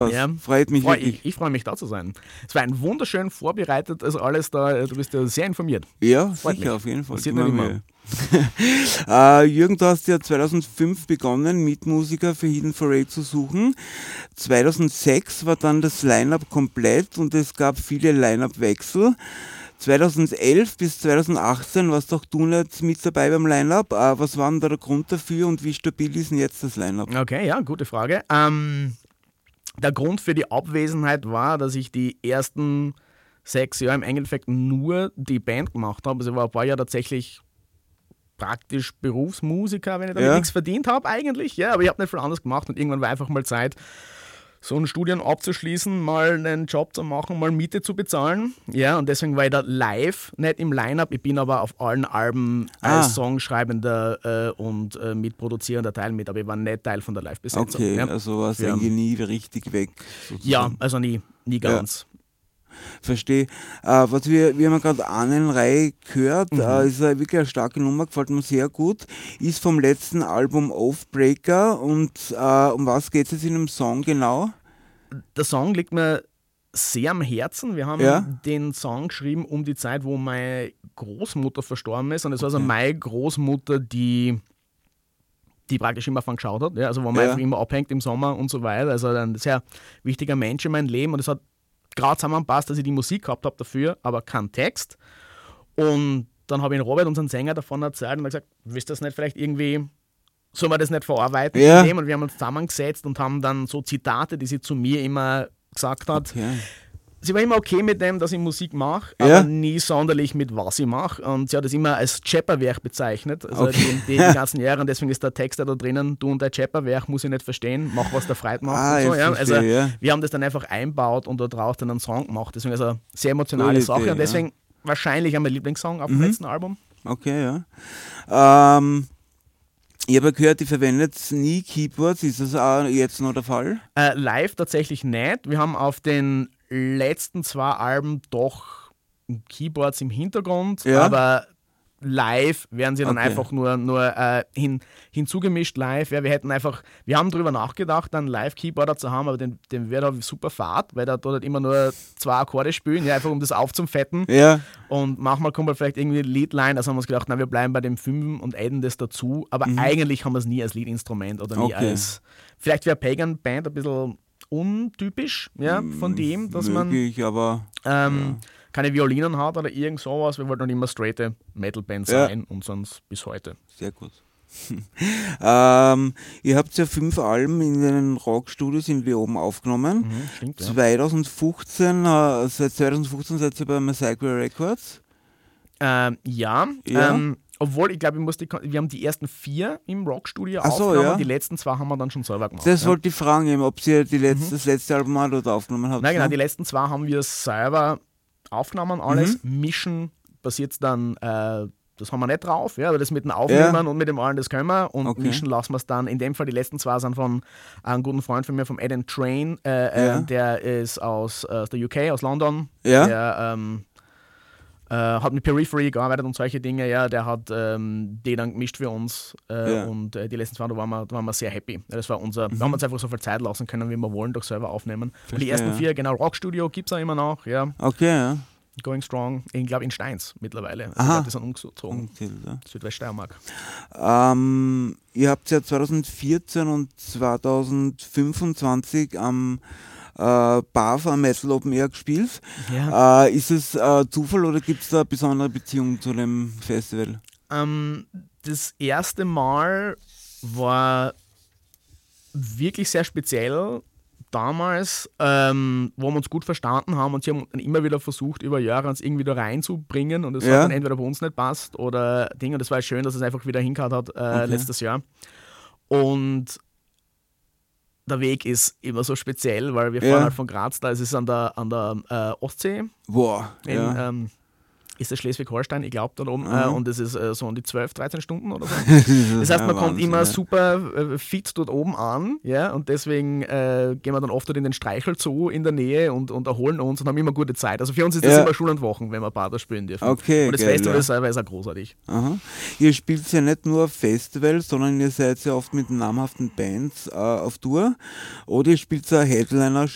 Ja, Freut mich wirklich. ich freue mich, da zu sein. Es war ein wunderschön vorbereitet, also alles da, du bist ja sehr informiert. Ja, Freut sicher, mich. auf jeden Fall. Passiert Immer nicht immer. Mühe. Jürgen, du hast ja 2005 begonnen, Mitmusiker für Hidden Foray zu suchen. 2006 war dann das Line-Up komplett und es gab viele Line-Up-Wechsel. 2011 bis 2018 warst auch du nicht mit dabei beim Line-Up. Was war denn da der Grund dafür und wie stabil ist denn jetzt das Line-Up? Okay, ja, gute Frage. Der Grund für die Abwesenheit war, dass ich die ersten 6 Jahre im Endeffekt nur die Band gemacht habe. Also ich war ein paar Jahre tatsächlich praktisch Berufsmusiker, wenn ich damit nichts verdient habe eigentlich. Ja, aber ich habe nicht viel anderes gemacht und irgendwann war einfach mal Zeit, so ein Studium abzuschließen, mal einen Job zu machen, mal Miete zu bezahlen. Ja, und deswegen war ich da live, nicht im Line-Up. Ich bin aber auf allen Alben als Songschreibender und mitproduzierender Teil mit, aber ich war nicht Teil von der Live-Besetzung. Okay, ja. also warst du eigentlich nie richtig weg. Sozusagen. Ja, also nie ganz. Verstehe. Was wir haben gerade Ahnenreihe gehört, ist wirklich eine starke Nummer, gefällt mir sehr gut. Ist vom letzten Album Oathbreaker und um was geht es jetzt in dem Song genau? Der Song liegt mir sehr am Herzen. Wir haben den Song geschrieben um die Zeit, wo meine Großmutter verstorben ist und es war also meine Großmutter, die praktisch immer von geschaut hat, ja, also wo man einfach immer abhängt im Sommer und so weiter. Also ein sehr wichtiger Mensch in meinem Leben und es hat gerade zusammenpasst, dass ich die Musik gehabt habe dafür, aber keinen Text. Und dann habe ich Robert, unseren Sänger, davon erzählt und er gesagt, willst du das nicht vielleicht irgendwie, sollen wir das nicht verarbeiten? Ja. Und wir haben uns zusammengesetzt und haben dann so Zitate, die sie zu mir immer gesagt hat. Okay. Sie war immer okay mit dem, dass ich Musik mache, aber nie sonderlich mit was ich mache. Und sie hat es immer als Chepperwerk bezeichnet, also die ganzen Jahre. Und deswegen ist der Text da drinnen, du und dein Chepperwerk muss ich nicht verstehen, mach was der Freude macht. Und so, ja. Also wir haben das dann einfach einbaut und da drauf dann einen Song gemacht. Deswegen ist eine sehr emotionale Coole Sache Idee, und deswegen wahrscheinlich mein Lieblingssong auf dem letzten Album. Okay, ja. Ich habe gehört, ihr verwendet nie Keyboards. Ist das auch jetzt noch der Fall? Live tatsächlich nicht. Wir haben auf den letzten 2 Alben doch Keyboards im Hintergrund, aber live werden sie dann einfach nur hinzugemischt live. Ja, wir haben darüber nachgedacht, einen Live-Keyboarder zu haben, aber den wäre da super fad, weil der dort halt immer nur 2 Akkorde spielen, ja, einfach um das aufzufetten. Ja. Und manchmal kommt halt vielleicht irgendwie eine Leadline, also haben wir uns gedacht, na, wir bleiben bei dem 5 und adden das dazu, aber eigentlich haben wir es nie als Leadinstrument oder nie als, vielleicht wäre Pagan Band ein bisschen untypisch, ja, von dem, dass möglich, aber keine Violinen hat oder irgend sowas. Wir wollten noch immer straighte Metal-Band sein und sonst bis heute. Sehr gut. Ihr habt ja 5 Alben in den Rockstudios in Leoben aufgenommen. Stimmt, ja. 2015, seit 2015 seid ihr bei Massacre Records? Obwohl, ich glaube, wir haben die ersten 4 im Rockstudio aufgenommen, die letzten 2 haben wir dann schon selber gemacht. Das wollte ich fragen, ob ihr das letzte Album mal dort aufgenommen habt. Nein, genau, die letzten 2 haben wir selber aufgenommen, alles. Mischen passiert dann, das haben wir nicht drauf, ja, aber das mit dem Aufnehmen und mit dem allen, das können wir und mischen lassen wir es dann. In dem Fall, die letzten 2 sind von einem guten Freund von mir, vom Ed Train, der ist aus der UK, aus London. Der hat mit Periphery gearbeitet und solche Dinge, ja, der hat die dann gemischt für uns und die letzten 2, da waren wir sehr happy. Das war wir haben uns einfach so viel Zeit lassen können, wie wir wollen, durch selber aufnehmen. Verstehe, und die ersten 4, genau, Rockstudio gibt es auch immer noch, ja. Okay, ja. Going Strong, ich glaube in Steins mittlerweile. Also ich glaube, die sind umgezogen. Südweststeiermark. Ihr habt ja 2014 und 2025 am BAFA Metal Open Air gespielt. Ja. Ist es Zufall oder gibt es da eine besondere Beziehung zu dem Festival? Das erste Mal war wirklich sehr speziell damals, wo wir uns gut verstanden haben und sie haben dann immer wieder versucht, über Jahre uns irgendwie da reinzubringen und es hat dann entweder bei uns nicht passt oder Dinge. Und das war schön, dass es einfach wieder hingehauen hat letztes Jahr. Und der Weg ist immer so speziell, weil wir fahren halt von Graz da, es ist an der Ostsee. Boah, ist das Schleswig-Holstein, ich glaube da oben, und es ist so um die 12, 13 Stunden oder so. Das heißt, man kommt immer super fit dort oben an, ja, und deswegen gehen wir dann oft dort in den Streichelzoo in der Nähe und erholen uns und haben immer gute Zeit. Also für uns ist das immer Schul und Wochen, wenn wir Pader spielen dürfen. Okay, und das Festival selber ist auch großartig. Aha. Ihr spielt ja nicht nur auf Festivals, sondern ihr seid ja oft mit namhaften Bands auf Tour. Oder ihr spielt so Headliner